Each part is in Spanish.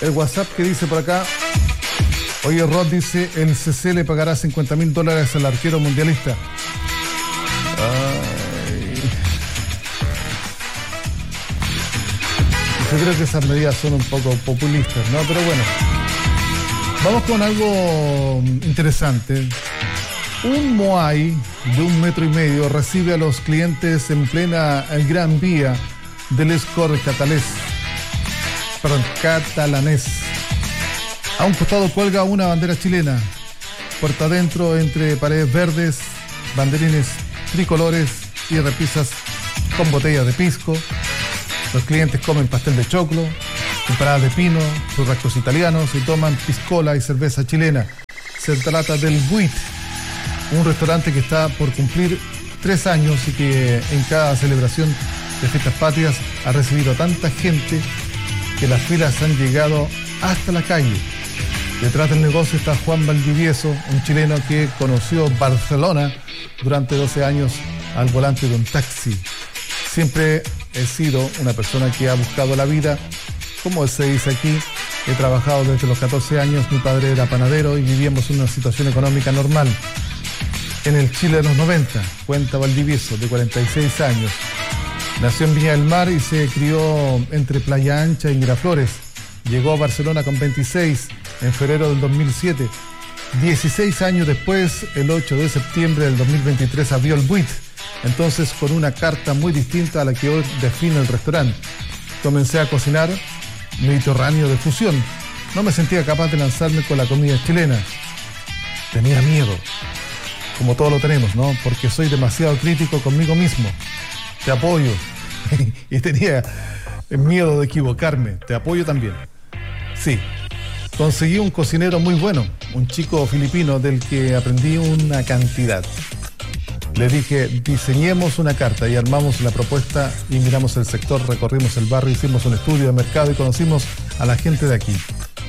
el WhatsApp que dice por acá. Oye, Rod dice, el CC le pagará $50,000 al arquero mundialista. Yo creo que esas medidas son un poco populistas, ¿no? Pero bueno, vamos con algo interesante. Un Moai de 1,5 metros recibe a los clientes en plena Gran Vía del Escor catalanés. A un costado cuelga una bandera chilena. Puerta adentro, entre paredes verdes, banderines tricolores y repisas con botellas de pisco. Los clientes comen pastel de choclo, empanadas de pino, churrascos italianos y toman piscola y cerveza chilena. Se trata del Buit, un restaurante que está por cumplir 3 años y que en cada celebración de fiestas patrias ha recibido a tanta gente que las filas han llegado hasta la calle. Detrás del negocio está Juan Valdivieso, un chileno que conoció Barcelona durante 12 años al volante de un taxi. Siempre he sido una persona que ha buscado la vida, como se dice aquí. He trabajado desde los 14 años, mi padre era panadero y vivíamos una situación económica normal. En el Chile de los 90, cuenta Valdivieso, de 46 años. Nació en Viña del Mar y se crió entre Playa Ancha y Miraflores. Llegó a Barcelona con 26 en febrero del 2007. 16 años después, el 8 de septiembre del 2023, abrió el Buit. Entonces, con una carta muy distinta a la que hoy define el restaurante. Comencé a cocinar mediterráneo de fusión. No me sentía capaz de lanzarme con la comida chilena. Tenía miedo, como todos lo tenemos, ¿no? Porque soy demasiado crítico conmigo mismo. Te apoyo. Y tenía miedo de equivocarme. Te apoyo también. Sí. Conseguí un cocinero muy bueno, un chico filipino del que aprendí una cantidad. Le dije, diseñemos una carta y armamos la propuesta y miramos el sector, recorrimos el barrio, hicimos un estudio de mercado y conocimos a la gente de aquí.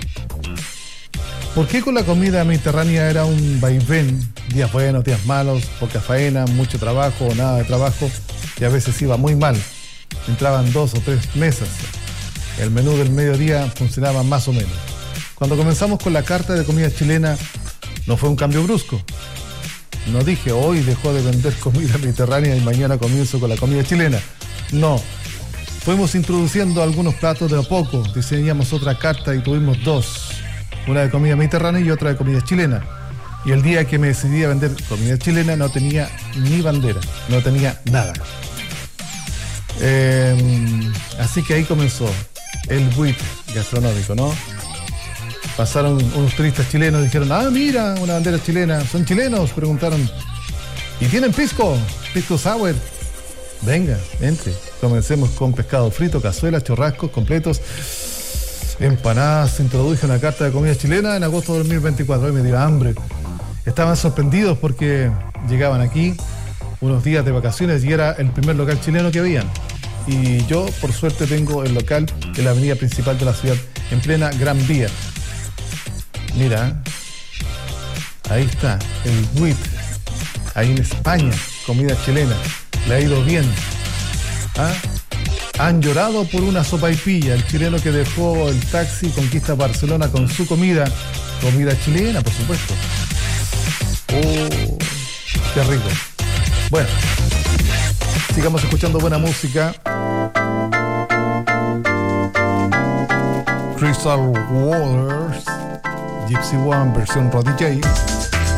¿Por qué con la comida mediterránea era un vaivén? Días buenos, días malos, poca faena, mucho trabajo o nada de trabajo, y a veces iba muy mal. Entraban 2 o 3 mesas. El menú del mediodía funcionaba más o menos. Cuando comenzamos con la carta de comida chilena, no fue un cambio brusco. No dije, hoy dejó de vender comida mediterránea y mañana comienzo con la comida chilena. No. Fuimos introduciendo algunos platos de a poco. Diseñamos otra carta y tuvimos 2. Una de comida mediterránea y otra de comida chilena. Y el día que me decidí a vender comida chilena no tenía ni bandera. No tenía nada. Así que ahí comenzó el Buit gastronómico, ¿no? Pasaron unos turistas chilenos, dijeron, mira, una bandera chilena. ¿Son chilenos? Preguntaron. ¿Y tienen pisco? ¿Pisco sour? Venga, entre. Comencemos con pescado frito, cazuelas, churrascos completos, empanadas. Se introdujo una carta de comida chilena en agosto de 2024. Hoy me dio hambre. Estaban sorprendidos porque llegaban aquí unos días de vacaciones y era el primer local chileno que habían. Y yo, por suerte, tengo el local en la avenida principal de la ciudad, en plena Gran Vía. Mira, ahí está, el Buit, ahí en España, comida chilena, le ha ido bien. Han llorado por una sopaipilla, el chileno que dejó el taxi conquista Barcelona con su comida chilena, por supuesto. Oh, qué rico. Bueno, sigamos escuchando buena música. Crystal Waters, Gypsy One versión Roddy J.